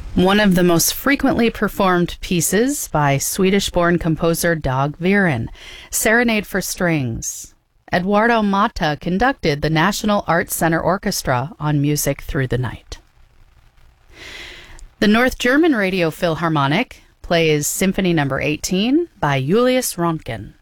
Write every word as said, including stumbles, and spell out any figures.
One of the most frequently performed pieces by Swedish-born composer Dag Viren, Serenade for Strings. Eduardo Mata conducted the National Arts Center Orchestra on Music Through the Night. The North German Radio Philharmonic plays Symphony Number eighteen by Julius Röntgen.